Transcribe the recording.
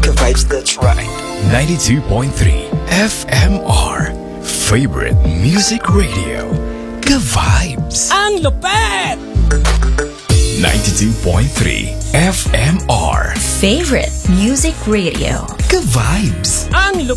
Good vibes, that's right. 92.3 FMR. Favorite Music Radio. Good vibes. Ang lupet! 92.3 FMR. Favorite Music Radio. Good vibes. Ang